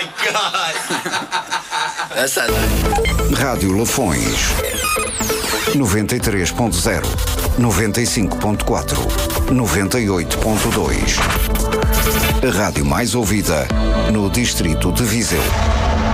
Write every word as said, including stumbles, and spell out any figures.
God! That's not nice. Rádio Lafões. noventa e três ponto zero, noventa e cinco ponto quatro, noventa e oito ponto dois. A rádio mais ouvida no distrito de Viseu.